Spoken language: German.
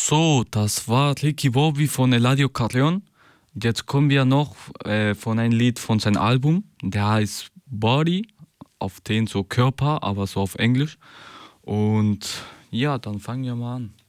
So, das war Ricky Bobby von Eladio Carrion. Jetzt kommen wir noch von einem Lied von seinem Album. Der heißt Body, auf den so Körper, aber so auf Englisch. Und ja, dann fangen wir mal an.